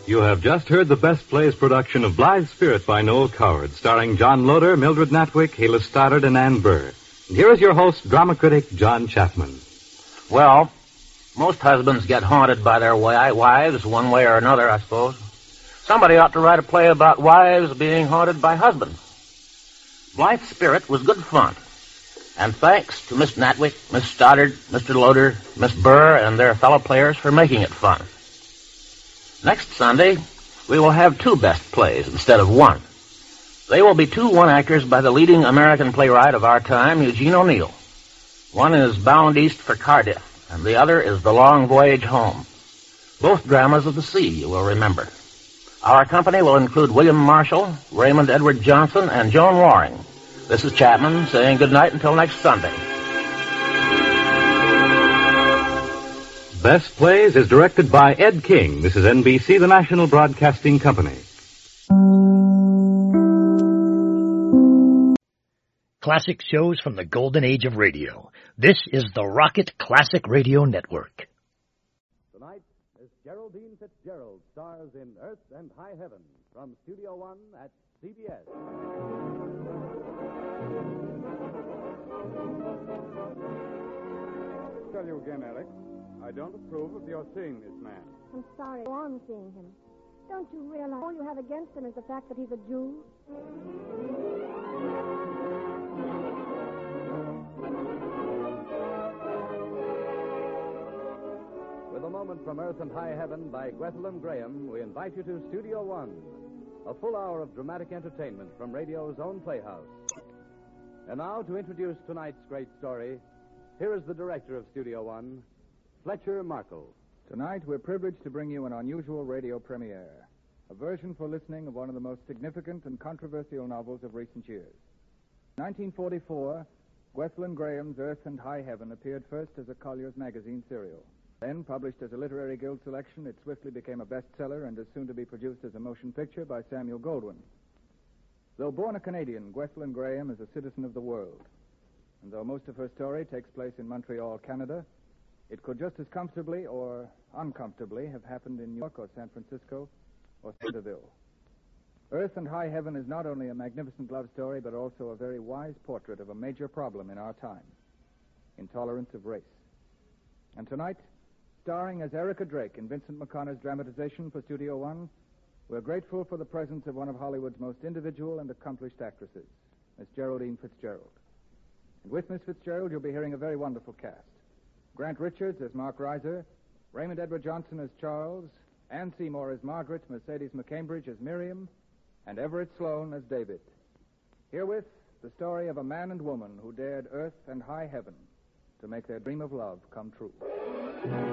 You have just heard the Best Plays production of Blithe Spirit by Noel Coward, starring John Loder, Mildred Natwick, Hela Stoddard, and Ann Burr. And here is your host, drama critic John Chapman. Well, most husbands get haunted by their wives one way or another, I suppose. Somebody ought to write a play about wives being haunted by husbands. Blithe Spirit was good fun. And thanks to Miss Natwick, Miss Stoddard, Mr. Loder, Miss Burr, and their fellow players for making it fun. Next Sunday, we will have 2 best plays instead of 1. They will be 2 one-actors by the leading American playwright of our time, Eugene O'Neill. One is Bound East for Cardiff, and the other is The Long Voyage Home. Both dramas of the sea, you will remember. Our company will include William Marshall, Raymond Edward Johnson, and Joan Waring. This is Chapman saying good night until next Sunday. Best Plays is directed by Ed King. This is NBC, the National Broadcasting Company. Classic shows from the golden age of radio. This is the Rocket Classic Radio Network. Tonight, Miss Geraldine Fitzgerald stars in Earth and High Heaven from Studio One at CBS. I'll tell you again, Alex. I don't approve of your seeing this man. I'm sorry. Go on seeing him. Don't you realize all you have against him is the fact that he's a Jew? With a moment from Earth and High Heaven by Gwethelyn Graham, we invite you to Studio One, a full hour of dramatic entertainment from radio's own playhouse. And now, to introduce tonight's great story, here is the director of Studio One, Fletcher Markle. Tonight, we're privileged to bring you an unusual radio premiere, a version for listening of one of the most significant and controversial novels of recent years. In 1944, Gwethelyn Graham's Earth and High Heaven appeared first as a Collier's Magazine serial. Then, published as a Literary Guild selection, it swiftly became a bestseller and is soon to be produced as a motion picture by Samuel Goldwyn. Though born a Canadian, Gwethelyn Graham is a citizen of the world. And though most of her story takes place in Montreal, Canada, it could just as comfortably or uncomfortably have happened in New York or San Francisco or Centerville. Earth and High Heaven is not only a magnificent love story, but also a very wise portrait of a major problem in our time, intolerance of race. And tonight, starring as Erica Drake in Vincent McConnor's dramatization for Studio One, we're grateful for the presence of one of Hollywood's most individual and accomplished actresses, Miss Geraldine Fitzgerald. And with Miss Fitzgerald, you'll be hearing a very wonderful cast. Grant Richards as Mark Reiser, Raymond Edward Johnson as Charles, Ann Seymour as Margaret, Mercedes McCambridge as Miriam, and Everett Sloane as David. Herewith, the story of a man and woman who dared earth and high heaven to make their dream of love come true.